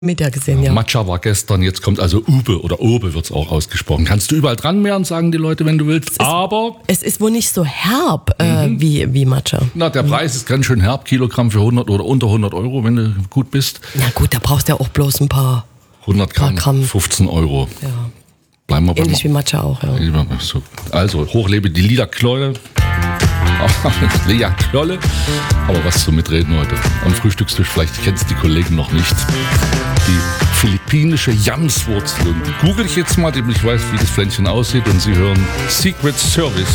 Media gesehen, ja. Matcha war gestern, jetzt kommt also Ube oder Obe wird es auch ausgesprochen. Kannst du überall dran mehren, sagen die Leute, wenn du willst. Aber es ist wohl nicht so herb wie Matcha. Na, der Preis ist ganz schön herb, Kilogramm für 100 oder unter 100 Euro, wenn du gut bist. Na gut, da brauchst du ja auch bloß ein paar 100 Gramm, 15 Euro. Ja. Bleiben wir Ähnlich wie Matcha auch, ja. Also, hochlebe die Lila Klolle. Lea Klolle. Aber was zum Mitreden heute am Frühstückstisch, vielleicht kennst die Kollegen noch nicht. Die philippinische Jamswurzel. Und google ich jetzt mal, damit ich weiß, wie das Pflänzchen aussieht, und Sie hören Secret Service.